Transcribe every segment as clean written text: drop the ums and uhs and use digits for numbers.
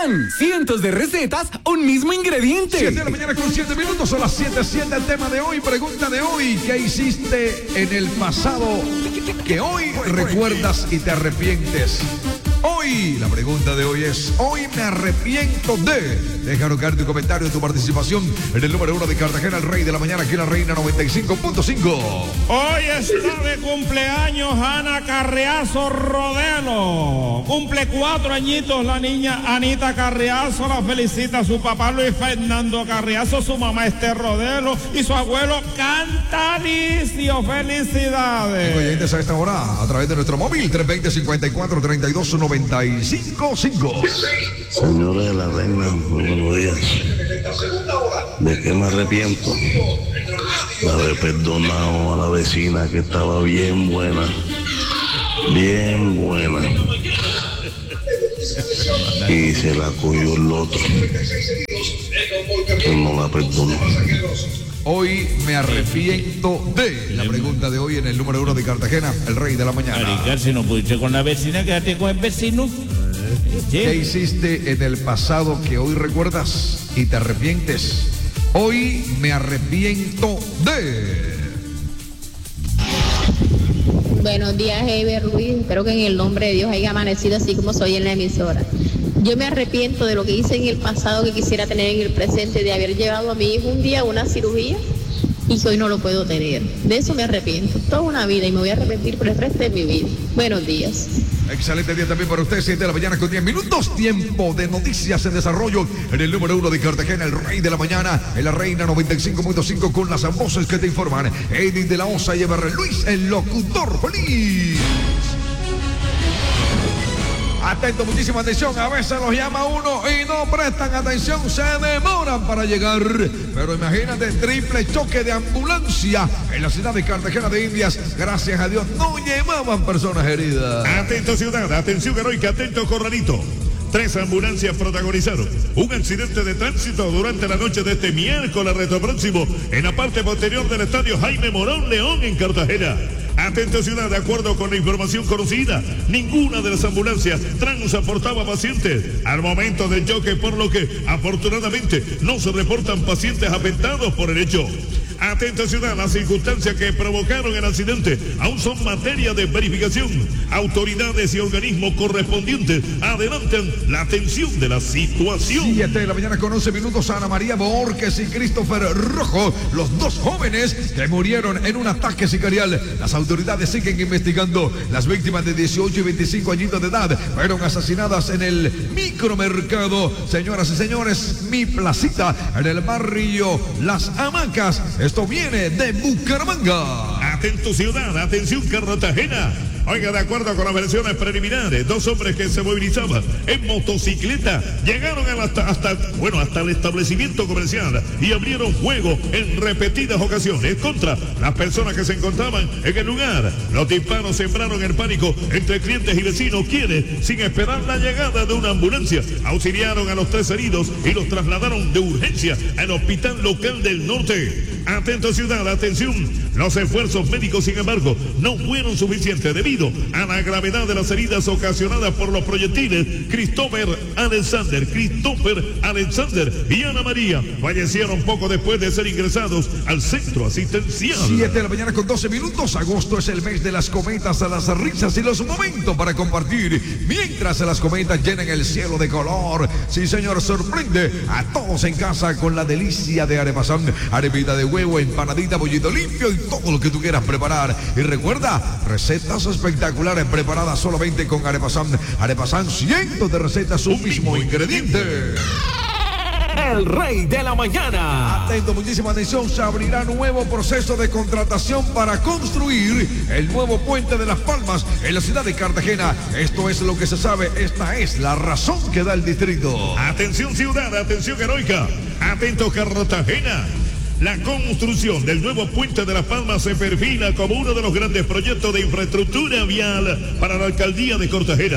Pan, cientos de recetas, un mismo ingrediente. 7 de la mañana con 7 minutos, son las 7:07. El tema de hoy, pregunta de hoy: ¿qué hiciste en el pasado que hoy recuerdas y te arrepientes? Hoy, la pregunta de hoy es: hoy me arrepiento de. Déjanos caer tu comentario, tu participación en el número 1 de Cartagena, el Rey de la Mañana, aquí en la Reina 95.5. Hoy está de cumpleaños Ana Carriazo Rodelo. Cumple 4 añitos la niña Anita Carriazo. La felicita su papá Luis Fernando Carriazo, su mamá Esther Rodelo y su abuelo Cantalicio. Felicidades. Oyentes a esta hora, a través de nuestro móvil 320-54-32-95-5. Señores de la Reina, buenos días. ¿De qué me arrepiento? De haber perdonado a la vecina que estaba bien buena. Y se la cogió el otro. Que no la perdonó. Hoy me arrepiento de. La pregunta de hoy en el número 1 de Cartagena, el Rey de la Mañana. Marica, si no pudiste con la vecina, quédate con el vecino. ¿Qué hiciste en el pasado que hoy recuerdas y te arrepientes? Hoy me arrepiento de. Buenos días, Eber Luis. Espero que en el nombre de Dios haya amanecido así como soy en la emisora. Yo me arrepiento de lo que hice en el pasado que quisiera tener en el presente, de haber llevado a mi hijo un día a una cirugía y que hoy no lo puedo tener. De eso me arrepiento toda una vida y me voy a arrepentir por el resto de mi vida. Buenos días. Excelente día también para usted, 7 de la mañana con 10 minutos, tiempo de noticias en desarrollo en el número 1 de Cartagena, el Rey de la Mañana, en la Reina 95.5 con las voces que te informan, Edith de la Osa y Eber Luis, el locutor feliz. Atento, muchísima atención, a veces los llama uno y no prestan atención, se demoran para llegar, pero imagínate, triple choque de ambulancia en la ciudad de Cartagena de Indias, gracias a Dios no llevaban personas heridas. Atento ciudad, atención heroica, atento corralito. 3 ambulancias protagonizaron un accidente de tránsito durante la noche de este miércoles retropróximo en la parte posterior del estadio Jaime Morón León en Cartagena. Atento ciudad, de acuerdo con la información conocida, ninguna de las ambulancias transportaba pacientes al momento del choque, por lo que afortunadamente no se reportan pacientes afectados por el hecho. Atenta ciudad, las circunstancias que provocaron el accidente aún son materia de verificación. Autoridades y organismos correspondientes adelantan la atención de la situación. 7 de la mañana con 11 minutos, Ana María Borges y Christopher Rojo, los 2 jóvenes que murieron en un ataque sicarial. Las autoridades siguen investigando. Las víctimas de 18 y 25 añitos de edad fueron asesinadas en el micromercado, señoras y señores, Mi Placita, en el barrio Las Hamacas. Esto viene de Bucaramanga. Atento ciudad, atención Cartagena. Oiga, de acuerdo con las versiones preliminares, 2 hombres que se movilizaban en motocicleta llegaron hasta el establecimiento comercial y abrieron fuego en repetidas ocasiones contra las personas que se encontraban en el lugar. Los disparos sembraron el pánico entre clientes y vecinos, quienes, sin esperar la llegada de una ambulancia, auxiliaron a los 3 heridos y los trasladaron de urgencia al hospital local del norte. Atento ciudad, atención, los esfuerzos médicos, sin embargo, no fueron suficientes debido a la gravedad de las heridas ocasionadas por los proyectiles. Christopher Alexander y Ana María fallecieron poco después de ser ingresados al centro asistencial. 7 de la mañana con 12 minutos, agosto es el mes de las cometas, a las risas y los momentos para compartir, mientras las cometas llenan el cielo de color. Sí señor, sorprende a todos en casa con la delicia de arepazán, arepita de huevo, empanadita, bollito limpio y todo lo que tú quieras preparar. Y recuerda, recetas espectaculares preparadas solamente con arepazán. Arepazán, cientos de recetas, un mismo ingrediente. El Rey de la Mañana. Atento, muchísima atención, se abrirá nuevo proceso de contratación para construir el nuevo puente de Las Palmas en la ciudad de Cartagena. Esto es lo que se sabe, esta es la razón que da el distrito. Atención ciudad, atención heroica, atento Cartagena. La construcción del nuevo puente de Las Palmas se perfila como uno de los grandes proyectos de infraestructura vial para la alcaldía de Cartagena.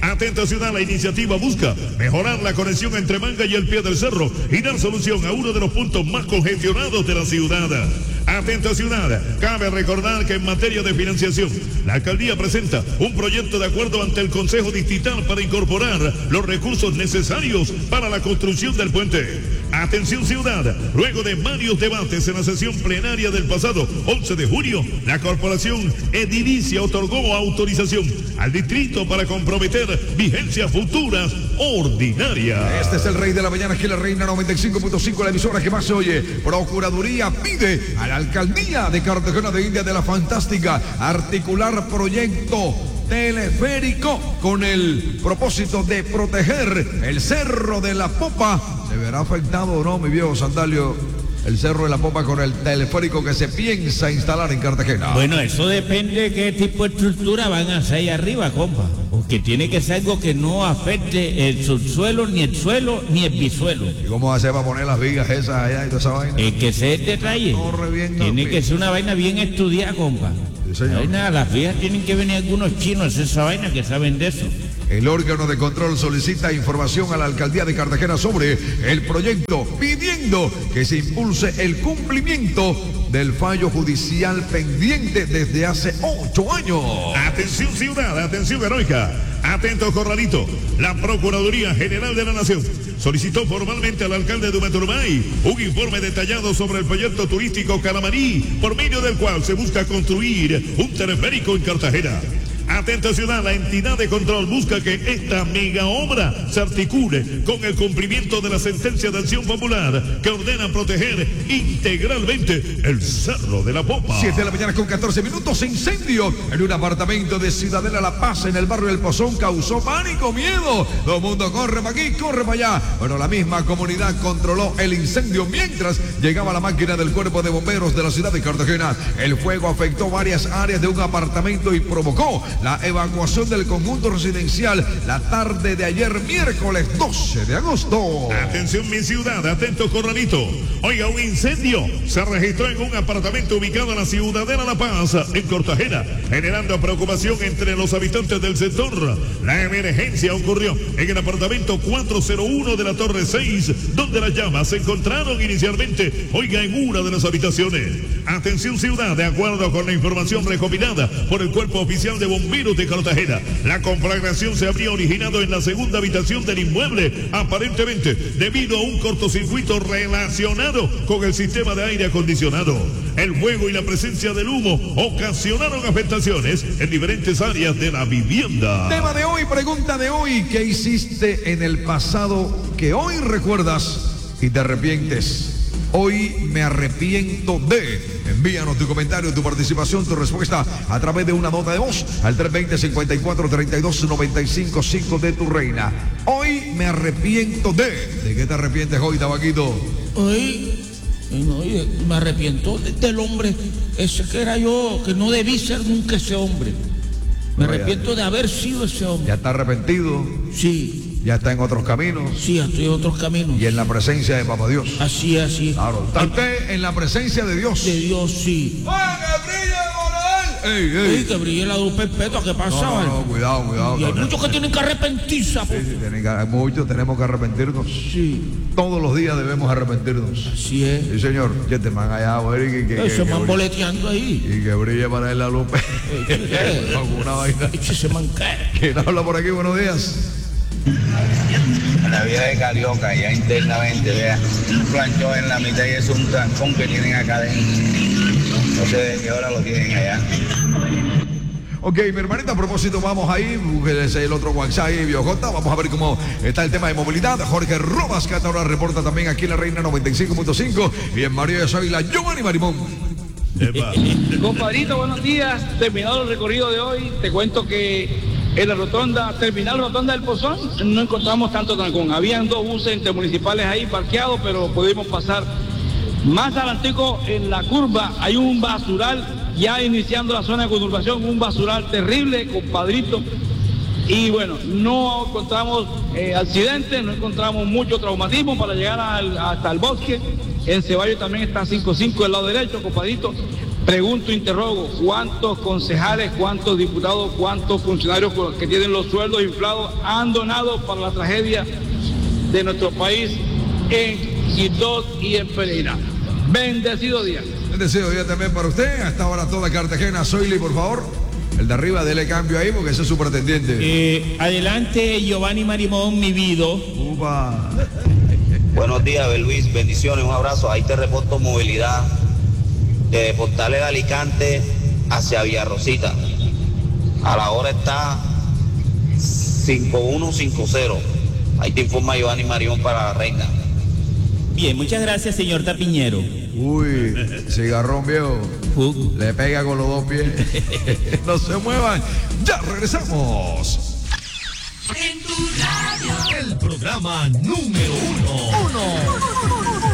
Atenta ciudad, la iniciativa busca mejorar la conexión entre Manga y el pie del cerro y dar solución a uno de los puntos más congestionados de la ciudad. Atenta ciudad, cabe recordar que en materia de financiación, la alcaldía presenta un proyecto de acuerdo ante el Consejo Distrital para incorporar los recursos necesarios para la construcción del puente. Atención ciudad, luego de varios debates en la sesión plenaria del pasado 11 de junio, la corporación edilicia otorgó autorización al distrito para comprometer vigencias futuras ordinarias. Este es el Rey de la Mañana, aquí la Reina 95.5, la emisora que más se oye. Procuraduría pide a la alcaldía de Cartagena de Indias de la Fantástica articular proyecto teleférico con el propósito de proteger el Cerro de la Popa. ¿Se verá afectado o no, mi viejo Sandalio, el Cerro de la Popa con el teleférico que se piensa instalar en Cartagena? Bueno, eso depende de qué tipo de estructura van a hacer ahí arriba, compa. Porque tiene que ser algo que no afecte el subsuelo, ni el suelo, ni el bisuelo. ¿Y cómo hacer para poner las vigas esas allá y toda esa vaina? Es que ese es el detalle. Tiene que ser una vaina bien estudiada, compa. Sí, señor. Las vigas tienen que venir algunos chinos, esa vaina que saben de eso. El órgano de control solicita información a la alcaldía de Cartagena sobre el proyecto, pidiendo que se impulse el cumplimiento del fallo judicial pendiente desde hace 8 años. Atención ciudad, atención heroica, atento corralito. La Procuraduría General de la Nación solicitó formalmente al alcalde de Humaturbay un informe detallado sobre el proyecto turístico Calamarí, por medio del cual se busca construir un teleférico en Cartagena. Atenta ciudad, la entidad de control busca que esta mega obra se articule con el cumplimiento de la sentencia de acción popular que ordena proteger integralmente el Cerro de la Popa. 7 de la mañana con 14 minutos, incendio en un apartamento de Ciudadela La Paz en el barrio El Pozón causó pánico, miedo. Todo el mundo corre para aquí, corre para allá. Bueno, la misma comunidad controló el incendio mientras llegaba la máquina del cuerpo de bomberos de la ciudad de Cartagena. El fuego afectó varias áreas de un apartamento y provocó la evacuación del conjunto residencial la tarde de ayer, miércoles 12 de agosto. Atención mi ciudad, atento corralito. Oiga, un incendio se registró en un apartamento ubicado en la Ciudadela La Paz, en Cartagena, generando preocupación entre los habitantes del sector. La emergencia ocurrió en el apartamento 401 de la Torre 6, donde las llamas se encontraron inicialmente, oiga, en una de las habitaciones. Atención ciudad, de acuerdo con la información recopilada por el Cuerpo Oficial de Bomberos de Cartagena, la conflagración se habría originado en la segunda habitación del inmueble, aparentemente debido a un cortocircuito relacionado con el sistema de aire acondicionado. El fuego y la presencia del humo ocasionaron afectaciones en diferentes áreas de la vivienda. Tema de hoy, pregunta de hoy: ¿qué hiciste en el pasado que hoy recuerdas y te arrepientes? Hoy me arrepiento de. Envíanos tu comentario, tu participación, tu respuesta a través de una nota de voz al 320-54-32-95-5 de tu reina. Hoy me arrepiento de. ¿De qué te arrepientes hoy, Tabaquito? Hoy me arrepiento del hombre ese que era yo, que no debí ser nunca ese hombre. Me arrepiento de haber sido ese hombre. ¿Ya está arrepentido? Sí. ¿Ya está en otros caminos? Sí, estoy en otros caminos. ¿Y en la presencia de Papá Dios? Así, así. Claro, está usted en la presencia de Dios. De Dios, sí. ¡Que brille, Coronel! ¡Ey! Que brille la luz perpetua, ¿qué pasa? No, cuidado. Y hay muchos que tienen que arrepentirse. Sí, muchos tenemos que arrepentirnos. Sí. Todos los días debemos arrepentirnos. Así es. Sí, señor. Que te man allá, güey. Se van boleteando ahí. Y que brille para él la luz. Alguna vaina. Se man ¿Quién habla por aquí? Buenos días. La vía de Carioca, ya internamente, vea, un planchón en la mitad y es un trancón que tienen acá adentro. No sé de qué hora lo tienen allá. Ok, mi hermanita, a propósito, vamos ahí, búsquese el otro WhatsApp y Biojota, vamos a ver cómo está el tema de movilidad. Jorge Robas, que hasta ahora reporta también aquí en la Reina 95.5 y en María de Soy la Giovanni Marimón. Compadrito, buenos días. Terminado el recorrido de hoy, te cuento que en la rotonda, terminal rotonda del Pozón, no encontramos tanto trancón. Habían 2 buses intermunicipales ahí parqueados, pero pudimos pasar. Más adelantico, en la curva, hay un basural, ya iniciando la zona de conurbación, un basural terrible, compadrito. Y bueno, no encontramos accidentes, no encontramos mucho traumatismo para llegar hasta el bosque. En Ceballos también está 5-5 del lado derecho, compadrito. Pregunto, interrogo, ¿cuántos concejales, cuántos diputados, cuántos funcionarios que tienen los sueldos inflados han donado para la tragedia de nuestro país en Quito y en Pereira? Bendecido día. Bendecido día también para usted. Hasta ahora toda Cartagena. Soyli, por favor. El de arriba, dele cambio ahí porque ese es su pretendiente. Adelante, Giovanni Marimón, mi vido. Upa. Buenos días, Luis. Bendiciones, un abrazo. Ahí te reporto movilidad de Portales de Alicante hacia Villarrosita. A la hora está 5150. Ahí te informa Giovanni Marimón para la Reina. Bien, muchas gracias, señor Tapiñero. Uy, cigarrón viejo. Le pega con los dos pies. No se muevan. Ya regresamos. En tu radio, el programa número uno.